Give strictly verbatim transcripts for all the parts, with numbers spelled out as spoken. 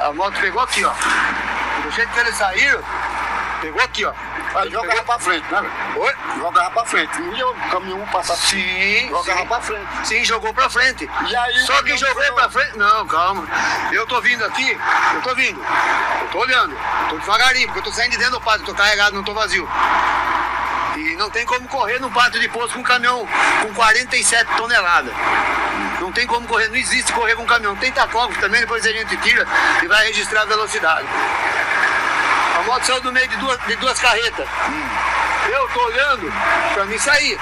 A moto pegou aqui, ó. Do jeito que eles saíram, pegou aqui, ó. Aí jogava pegou... pra frente, né? Oi? Jogava pra frente. Não ia o caminhão passar. Sim. Jogava sim. pra frente. Sim, jogou pra frente. E aí, só que jogou foi... pra frente. Não, calma. Eu tô vindo aqui, eu tô vindo. Eu tô olhando. Tô devagarinho, porque eu tô saindo de dentro do pátio, tô carregado, não tô vazio. E não tem como correr no pátio de poço com um caminhão com quarenta e sete toneladas. Não tem como correr, não existe correr com um caminhão. Tem tacógrafo também, depois a gente tira e vai registrar a velocidade. A moto saiu do meio de duas, de duas carretas. Hum. Eu tô olhando pra mim sair.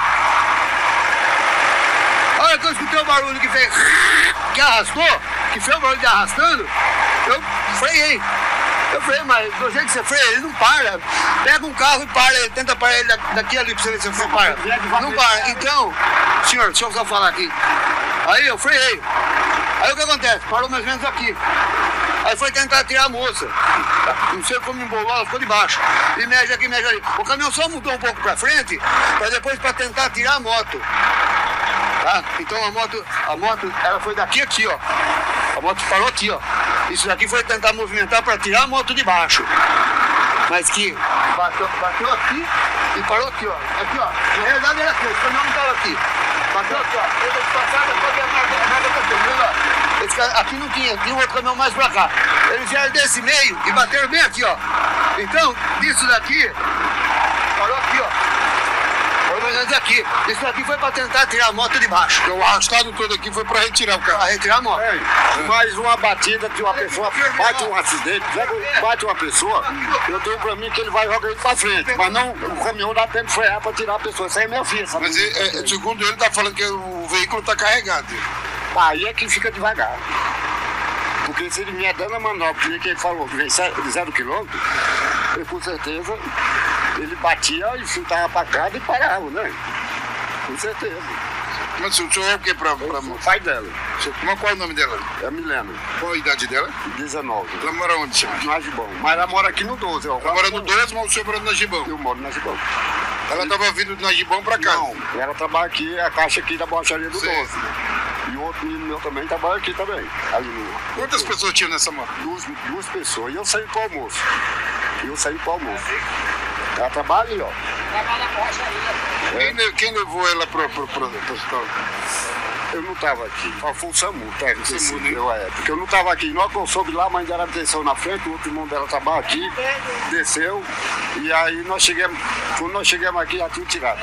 A hora que eu escutei o barulho que fez, que arrastou, que fez o barulho de arrastando, eu freiei. Eu falei, mas do jeito que você freia, ele não para. Pega um carro e para, ele tenta parar ele daqui ali pra você ver se você para. Não para. Então, senhor, deixa eu só falar aqui. Aí eu freiei. Aí o que acontece? Parou mais ou menos aqui. Aí foi tentar tirar a moça. Não sei como embolou, ela ficou debaixo. E mexe aqui, mexe ali. O caminhão só mudou um pouco pra frente, pra depois pra tentar tirar a moto. Tá? Então a moto, a moto, ela foi daqui aqui, ó. A moto parou aqui, ó. Isso daqui foi tentar movimentar para tirar a moto de baixo. Mas que bateu, bateu aqui e parou aqui, ó. Aqui, ó. Na realidade era aqui, o caminhão não estava aqui. Bateu aqui, ó. Eles passaram, toda a nada tá tendo, ó. Esse, aqui não tinha, tinha um outro caminhão mais pra cá. Eles vieram desse meio e bateram bem aqui, ó. Então, disso daqui, parou aqui, ó. Aqui. Isso aqui foi para tentar tirar a moto de baixo. O arrastado todo aqui foi para retirar o carro. Para retirar a moto. É. Mais uma batida de uma pessoa, bate um acidente, bate uma pessoa, eu tenho para mim que ele vai jogar ele para frente. Mas não, o caminhão dá tempo de frear para tirar a pessoa. Isso aí é minha filha, sabe? Mas é, é, segundo ele, tá falando que o veículo tá carregado. Aí é que fica devagar. Porque se ele vier dando a manobra, que ele falou que vem zero quilômetro, eu com certeza ele batia e chutava pra cá e parava, né? Com certeza. Mas o senhor é o que pra... pra... O pai dela. Mas qual é o nome dela? É a Milena. Qual a idade dela? dezenove. Ela mora onde, senhor? Na Gibão. Mas ela mora aqui no doze. Ó. Ela mora no doze, mas o senhor mora na Gibão? Eu moro na Gibão. Ela estava vindo na Gibão pra cá? Não, ela trabalha aqui, a caixa aqui da borracharia do Sim. doze. E o outro menino meu também trabalha aqui também. Ali no... Quantas pessoas tinham nessa moto? Duas, duas pessoas. E eu saí pro almoço. E eu saí pro almoço. Ela trabalha ali, ó. Trabalha na borracharia. Quem, quem levou ela pro, pro, pro, pro hospital? Eu não estava aqui. Só foi o SAMU, técnico. O SAMU, né? Eu, é, porque eu não estava aqui. Na hora que eu soube lá, a mãe dela desceu na frente, o outro irmão dela trabalha aqui, desceu. E aí nós chegamos, quando nós chegamos aqui, já tinha tirado.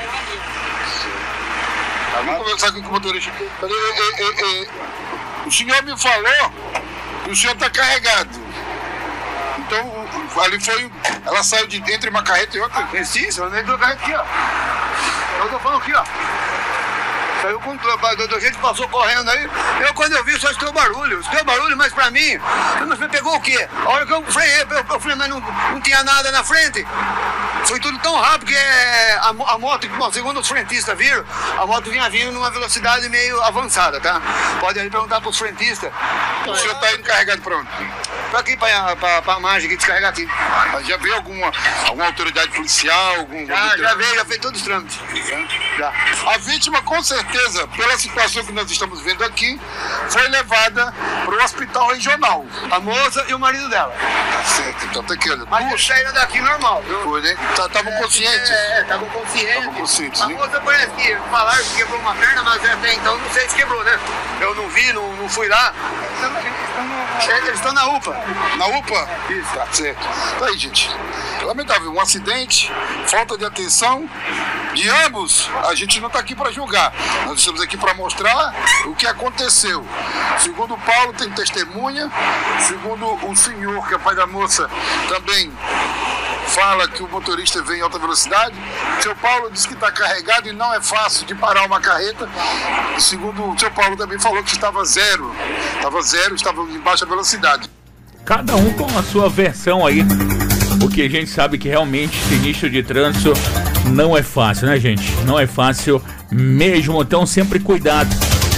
Vamos conversar aqui com o motorista. É, é, é, é, o senhor me falou que o senhor está carregado. Então, ali foi. Ela saiu de entre uma carreta e outra? É sim, só nem do carreta aqui, ó. Eu tô falando aqui, ó. Saiu com do, do jeito que passou correndo aí. Eu, quando eu vi, só escutei o barulho. Escutei o barulho, mas pra mim, você pegou o quê? A hora que eu freiei, eu, eu falei, mas não, não tinha nada na frente. Foi tudo tão rápido que a, a moto, bom, segundo os frentistas viram, a moto vinha vindo numa velocidade meio avançada, tá? Pode aí perguntar pros frentistas. O senhor tá indo carregado pra onde? Pra aqui, pra, pra, pra margem aqui, descarregar aqui. Já veio alguma, alguma autoridade policial? Algum, já, algum... já veio, já fez todos os trâmites. Já. A vítima, com certeza, pela situação que nós estamos vendo aqui, foi levada para o hospital regional. A moça e o marido dela. Certo, então tá aqui, olha. Mas eles saíram daqui normal, viu? Foi, né? Estavam é, conscientes? É, estavam conscientes. Estavam conscientes, A né? moça parece que falaram que quebrou uma perna, mas até então não sei se quebrou, né? Eu não vi, não, não fui lá. Eles estão na U P A. Na U P A? Isso. Tá certo. Tá aí, gente. Lamentável, um acidente, falta de atenção de ambos. A gente não está aqui para julgar. Nós estamos aqui para mostrar o que aconteceu. Segundo o Paulo, tem testemunha. Segundo o senhor, que é pai da moça, também fala que o motorista veio em alta velocidade. O seu Paulo disse que está carregado e não é fácil de parar uma carreta. Segundo o seu Paulo também falou que estava zero. Estava zero, estava em baixa velocidade. Cada um com a sua versão aí. Porque a gente sabe que realmente sinistro de trânsito não é fácil, né, gente? Não é fácil mesmo, então sempre cuidado.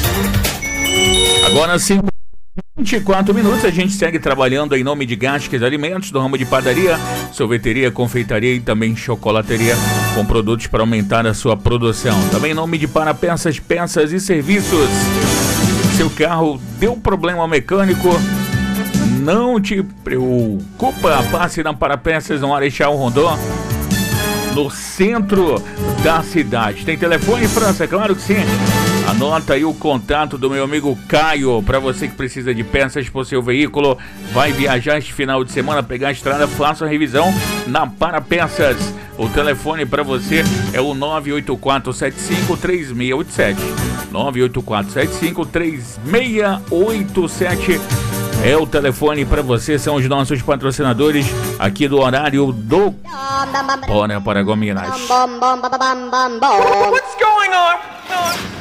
Agora sim, vinte e quatro minutos, a gente segue trabalhando em nome de Gasques Alimentos, do ramo de padaria, sorveteria, confeitaria e também chocolateria, com produtos para aumentar a sua produção. Também em nome de Para Peças, Peças e Serviços. Seu carro deu problema mecânico, Não te preocupa, passe na Parapeças no Marechal Rondon, no centro da cidade. Tem telefone, França? Claro que sim. Anota aí o contato do meu amigo Caio, para você que precisa de peças para o seu veículo, vai viajar este final de semana, pegar a estrada, faça a revisão na Parapeças. O telefone para você é o nove oito quatro sete cinco três seis oito sete. nove oito quatro sete cinco três seis oito sete é o telefone para você, são os nossos patrocinadores aqui do horário do Bora para Gominas. What's going on?